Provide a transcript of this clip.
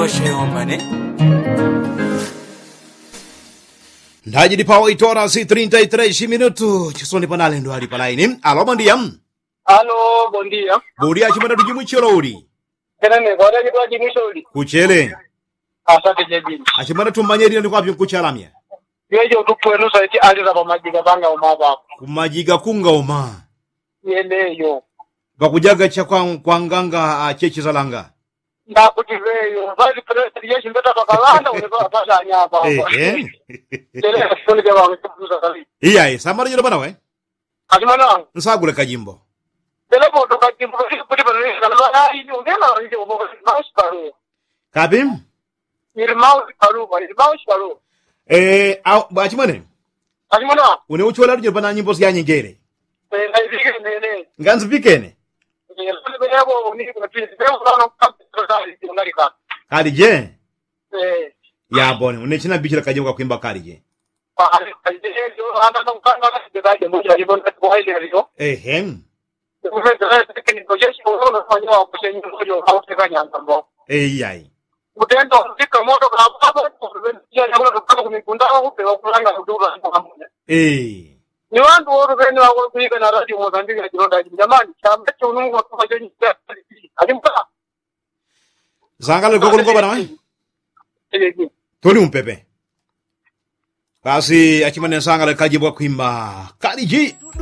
Shayomane. Ndaji di pawa itora si 33 minutu. Chisoni panale ndo hali palaini. Alo, bom dia. Alô, bom dia. Bom dia, chimana tujimu chilori. Kenane, bora ni kwa jimisho. Kuchele. Asante jebini. Achimana tumanyeri ndi kwapyo kuchalamya. Yeje utupwenu saiti aliza pamajiga banga umaba. Kumajiga kunga uma. Yeleyo. Bakujaga cha kwa nganga chechi zalanga. Na kutiveyo. Bali presi yeshi mbeta pakalanda uneva pasha anyapa. Tele soni kwa wanguza kali. Iya, samara jero bana we. Achimana. Nsagule kajimbo. Tele boto kajimbo kuti pare kana ini ungena nje ubo mouse paru. Kabim? Mouse paru. Achimane. Achimana. Une uchola ruje bana nyimbo ya nyingere. Ngai nene. Nganzi pikene. Kalije? Ya bone, unechina bichira kajimbo kwa kuimba kalije. Yai. Utendo ndika moto kwa ya kwa kumikunda upewa kulanga huduma ni wantu wote vene wako kuika na radio Mozambique na Kironda jamani chama cha unungu kwa jenyi alimpa Zangale gogol bana we. Toni umpepe. Basi achimane sangale kajibwa kuimba kalije.